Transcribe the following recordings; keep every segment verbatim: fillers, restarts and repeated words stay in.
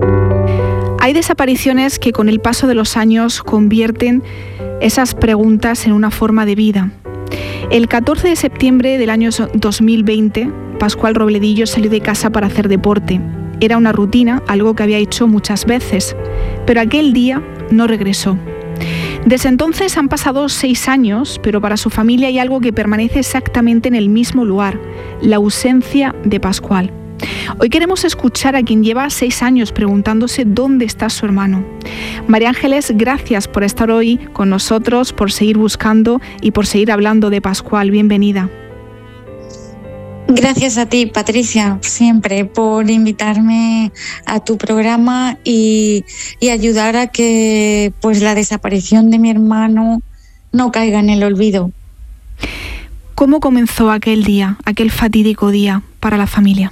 Hay desapariciones que con el paso de los años convierten esas preguntas en una forma de vida. El catorce de septiembre del año dos mil veinte, Pascual Robledillo salió de casa para hacer deporte. Era una rutina, algo que había hecho muchas veces, pero aquel día no regresó. Desde entonces han pasado seis años, pero para su familia hay algo que permanece exactamente en el mismo lugar: la ausencia de Pascual. Hoy queremos escuchar a quien lleva seis años preguntándose dónde está su hermano. María Ángeles, gracias por estar hoy con nosotros, por seguir buscando y por seguir hablando de Pascual. Bienvenida. Gracias a ti, Patricia, siempre por invitarme a tu programa y, y ayudar a que pues la desaparición de mi hermano no caiga en el olvido. ¿Cómo comenzó aquel día, aquel fatídico día para la familia?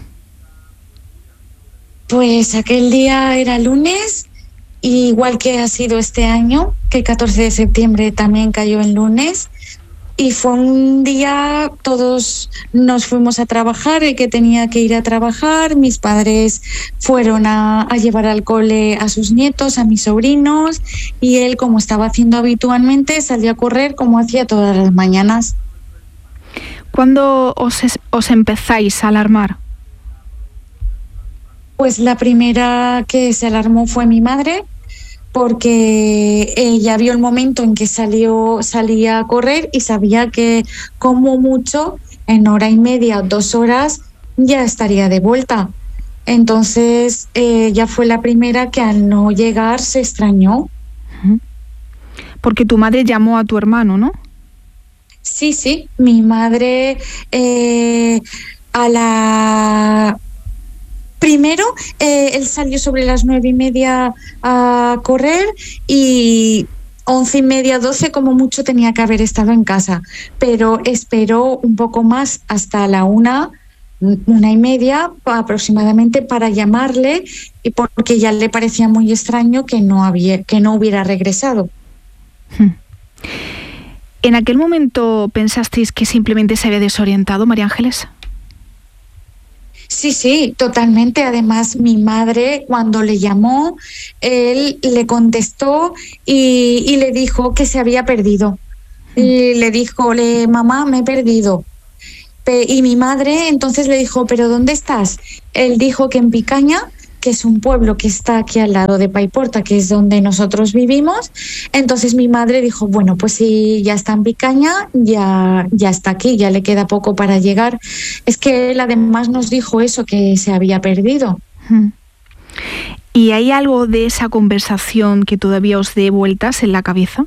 Pues aquel día era lunes, igual que ha sido este año, que el catorce de septiembre también cayó en lunes. Y fue un día, todos nos fuimos a trabajar, el que tenía que ir a trabajar, mis padres fueron a, a llevar al cole a sus nietos, a mis sobrinos, y él, como estaba haciendo habitualmente, salió a correr como hacía todas las mañanas. ¿Cuándo os, es, os empezáis a alarmar? Pues la primera que se alarmó fue mi madre, porque ella vio el momento en que salió, salía a correr y sabía que como mucho en hora y media, dos horas, ya estaría de vuelta. Entonces ella fue la primera que al no llegar se extrañó. Porque tu madre llamó a tu hermano, ¿no? Sí, sí, mi madre eh, a la... Primero, eh, él salió sobre las nueve y media a correr y once y media, doce como mucho tenía que haber estado en casa, pero esperó un poco más hasta la una, una y media aproximadamente para llamarle, y porque ya le parecía muy extraño que no había, que no hubiera regresado. ¿En aquel momento pensasteis que simplemente se había desorientado, María Ángeles? Sí, sí, totalmente. Además, mi madre, cuando le llamó, él le contestó y, y le dijo que se había perdido. Y le dijo, le, mamá, me he perdido. Y mi madre entonces le dijo, ¿pero dónde estás? Él dijo que en Picaña, que es un pueblo que está aquí al lado de Paiporta, que es donde nosotros vivimos. Entonces mi madre dijo, bueno, pues si ya está en Picaña, ya, ya está aquí, ya le queda poco para llegar. Es que él además nos dijo eso, que se había perdido. ¿Y hay algo de esa conversación que todavía os dé vueltas en la cabeza?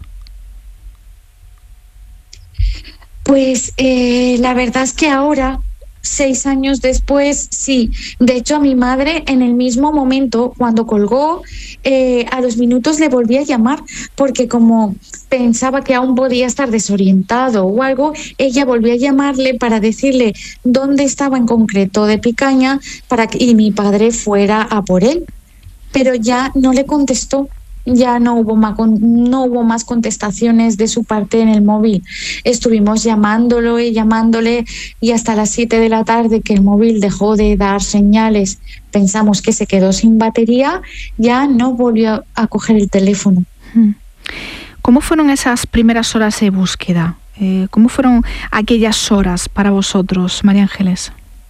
Pues eh, la verdad es que ahora, seis años después, sí. De hecho, a mi madre en el mismo momento, cuando colgó, eh, a los minutos le volví a llamar, porque como pensaba que aún podía estar desorientado o algo, ella volvió a llamarle para decirle dónde estaba en concreto de Picaña para que y mi padre fuera a por él. Pero ya no le contestó. Ya no hubo más, no hubo más contestaciones de su parte en el móvil. Estuvimos llamándolo y llamándole y hasta las siete de la tarde, que el móvil dejó de dar señales, pensamos que se quedó sin batería, ya no volvió a coger el teléfono. ¿Cómo fueron esas primeras horas de búsqueda? Eh, ¿Cómo fueron aquellas horas para vosotros, María Ángeles?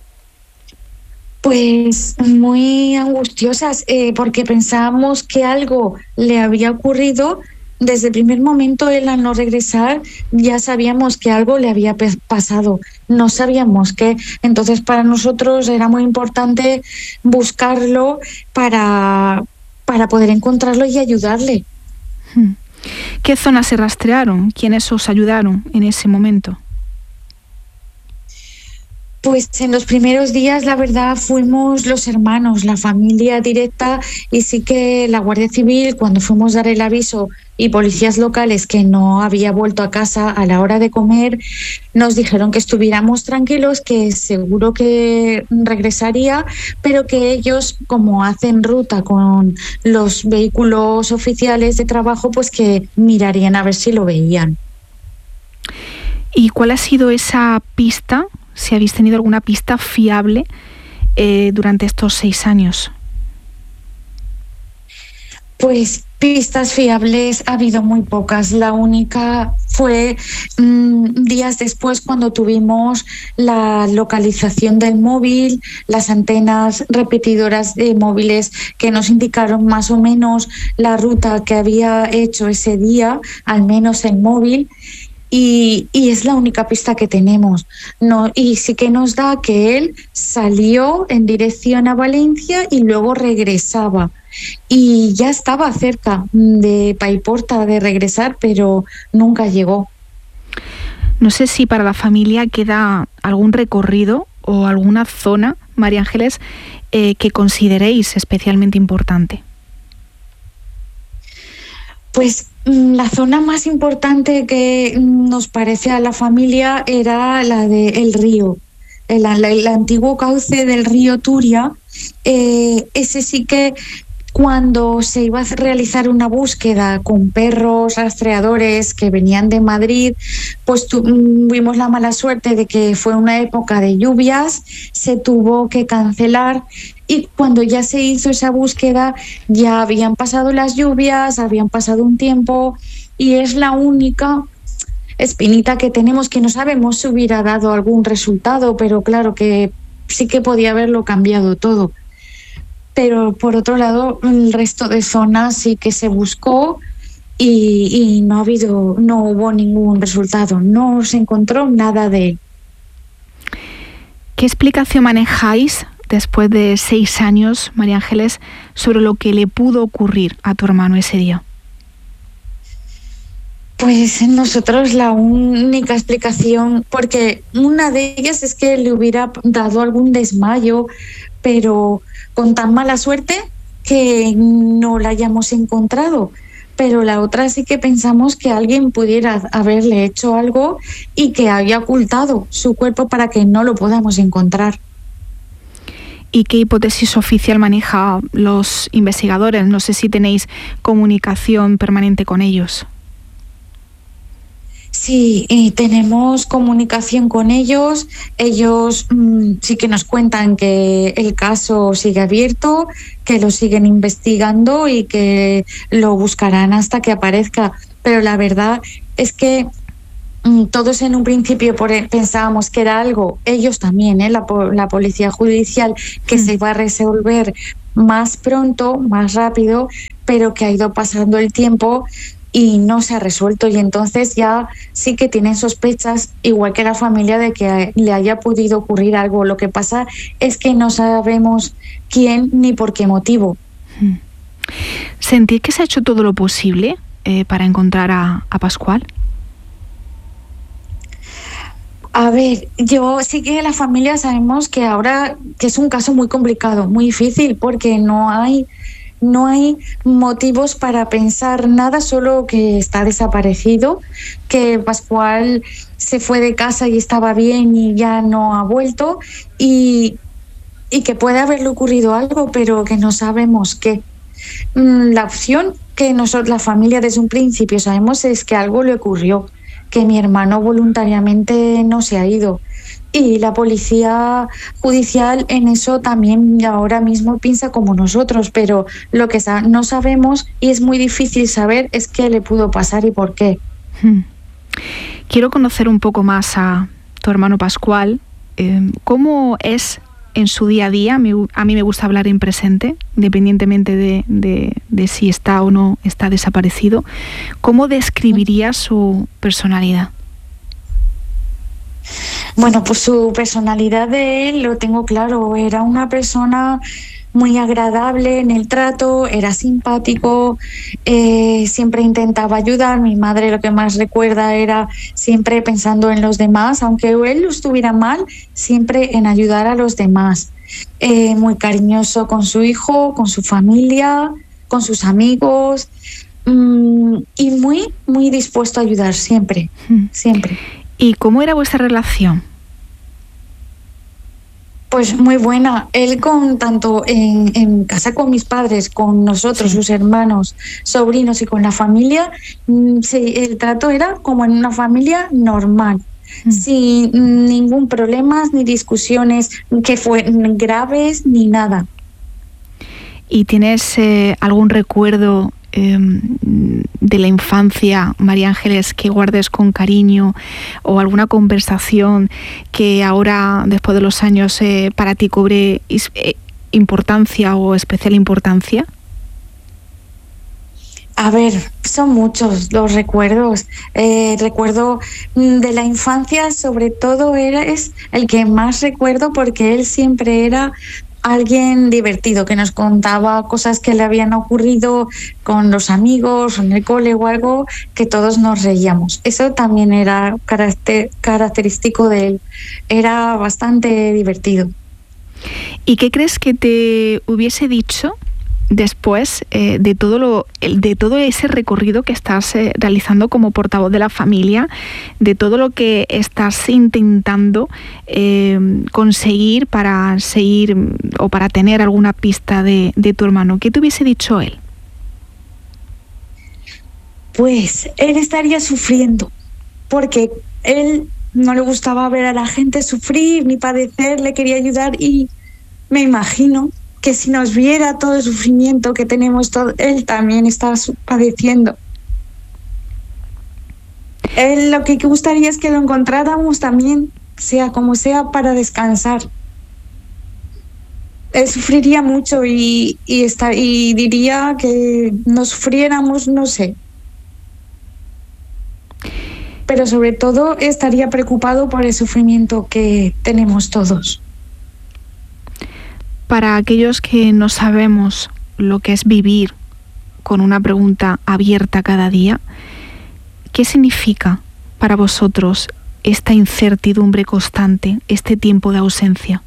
Pues muy angustiosas, eh, porque pensábamos que algo le había ocurrido. Desde el primer momento, él al no regresar, ya sabíamos que algo le había pasado. No sabíamos qué. Entonces, para nosotros era muy importante buscarlo para, para poder encontrarlo y ayudarle. ¿Qué zonas se rastrearon? ¿Quiénes os ayudaron en ese momento? Pues en los primeros días, la verdad, fuimos los hermanos, la familia directa, y sí que la Guardia Civil, cuando fuimos a dar el aviso, y policías locales que no había vuelto a casa a la hora de comer, nos dijeron que estuviéramos tranquilos, que seguro que regresaría, pero que ellos, como hacen ruta con los vehículos oficiales de trabajo, pues que mirarían a ver si lo veían. ¿Y cuál ha sido esa pista? Si habéis tenido alguna pista fiable eh, durante estos seis años. Pues pistas fiables ha habido muy pocas. La única fue mmm, días después cuando tuvimos la localización del móvil, las antenas repetidoras de móviles que nos indicaron más o menos la ruta que había hecho ese día, al menos el móvil. Y, y es la única pista que tenemos. No, y sí que nos da que él salió en dirección a Valencia y luego regresaba. Y ya estaba cerca de Paiporta de regresar, pero nunca llegó. No sé si para la familia queda algún recorrido o alguna zona, María Ángeles, eh, que consideréis especialmente importante. Pues la zona más importante que nos parece a la familia era la del río, el, el, el antiguo cauce del río Turia. Eh, ese sí que cuando se iba a realizar una búsqueda con perros rastreadores que venían de Madrid, pues tuvimos la mala suerte de que fue una época de lluvias, se tuvo que cancelar. Y cuando ya se hizo esa búsqueda, ya habían pasado las lluvias, habían pasado un tiempo, y es la única espinita que tenemos, que no sabemos si hubiera dado algún resultado, pero claro que sí que podía haberlo cambiado todo. Pero por otro lado, el resto de zonas sí que se buscó y, y no ha habido, no hubo ningún resultado, no se encontró nada de él. ¿Qué explicación manejáis después de seis años, María Ángeles, sobre lo que le pudo ocurrir a tu hermano ese día? Pues nosotros la única explicación, porque una de ellas es que le hubiera dado algún desmayo, pero con tan mala suerte que no la hayamos encontrado. Pero la otra sí que pensamos que alguien pudiera haberle hecho algo y que había ocultado su cuerpo para que no lo podamos encontrar. ¿Y qué hipótesis oficial maneja los investigadores? No sé si tenéis comunicación permanente con ellos. Sí, y tenemos comunicación con ellos. Ellos mmm, sí que nos cuentan que el caso sigue abierto, que lo siguen investigando y que lo buscarán hasta que aparezca. Pero la verdad es que mmm, todos en un principio por, pensábamos que era algo, ellos también, ¿eh? la, la policía judicial, que mm. se iba a resolver más pronto, más rápido, pero que ha ido pasando el tiempo y no se ha resuelto, y entonces ya sí que tienen sospechas, igual que la familia, de que le haya podido ocurrir algo. Lo que pasa es que no sabemos quién ni por qué motivo. ¿Sentís que se ha hecho todo lo posible eh, para encontrar a, a Pascual? A ver, yo sí que la familia sabemos que ahora que es un caso muy complicado, muy difícil, porque no hay... No hay motivos para pensar nada, solo que está desaparecido, que Pascual se fue de casa y estaba bien y ya no ha vuelto, y, y que puede haberle ocurrido algo, pero que no sabemos qué. La opción que nosotros, la familia, desde un principio sabemos es que algo le ocurrió, que mi hermano voluntariamente no se ha ido. Y la policía judicial en eso también ahora mismo piensa como nosotros, pero lo que no sabemos, y es muy difícil saber, es qué le pudo pasar y por qué. Hmm. Quiero conocer un poco más a tu hermano Pascual. Eh, ¿Cómo es en su día a día? A mí me gusta hablar en presente, independientemente de, de, de si está o no está desaparecido. ¿Cómo describirías su personalidad? Bueno, pues su personalidad de él lo tengo claro, era una persona muy agradable en el trato, era simpático, eh, siempre intentaba ayudar. Mi madre lo que más recuerda era siempre pensando en los demás, aunque él estuviera mal, siempre en ayudar a los demás. Eh, muy cariñoso con su hijo, con su familia, con sus amigos, mmm, y muy, muy dispuesto a ayudar siempre, mm. siempre. ¿Y cómo era vuestra relación? Pues muy buena. Él con tanto en, en casa con mis padres, con nosotros, sí. sus hermanos, sobrinos y con la familia, sí, el trato era como en una familia normal, mm. sin ningún problema ni discusiones que fueran graves ni nada. ¿Y tienes eh, algún recuerdo eh, de la infancia, María Ángeles, que guardes con cariño, o alguna conversación que ahora, después de los años, eh, para ti cobre eh, importancia o especial importancia? A ver, son muchos los recuerdos. Eh, recuerdo de la infancia, sobre todo, era, es el que más recuerdo, porque él siempre era alguien divertido, que nos contaba cosas que le habían ocurrido con los amigos, en el cole o algo, que todos nos reíamos. Eso también era carácter, característico de él. Era bastante divertido. ¿Y qué crees que te hubiese dicho después eh, de todo lo de todo ese recorrido que estás eh, realizando como portavoz de la familia, de todo lo que estás intentando eh, conseguir para seguir o para tener alguna pista de, de tu hermano? ¿Qué te hubiese dicho él? Pues él estaría sufriendo, porque él no le gustaba ver a la gente sufrir ni padecer, le quería ayudar, y me imagino que si nos viera todo el sufrimiento que tenemos, todo, él también está padeciendo. Él lo que gustaría es que lo encontráramos también, sea como sea, para descansar. Él sufriría mucho y, y, está, y diría que no sufriéramos, no sé. Pero sobre todo estaría preocupado por el sufrimiento que tenemos todos. Para aquellos que no sabemos lo que es vivir con una pregunta abierta cada día, ¿qué significa para vosotros esta incertidumbre constante, este tiempo de ausencia?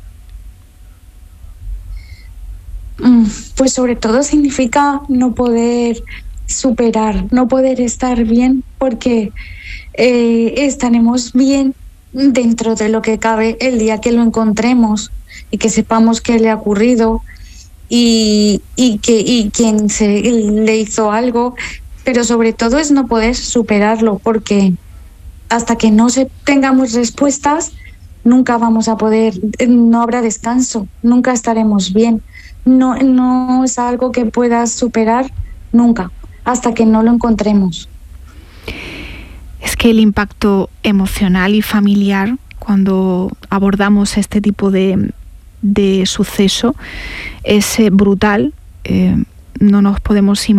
Pues sobre todo significa no poder superar, no poder estar bien, porque eh, estaremos bien dentro de lo que cabe el día que lo encontremos y que sepamos qué le ha ocurrido y, y, que, y quién se, le hizo algo, pero sobre todo es no poder superarlo, porque hasta que no se, tengamos respuestas, nunca vamos a poder, no habrá descanso, nunca estaremos bien. No, no es algo que puedas superar nunca, hasta que no lo encontremos. Es que el impacto emocional y familiar, cuando abordamos este tipo de, de suceso, es eh, brutal. Eh, no nos podemos imaginar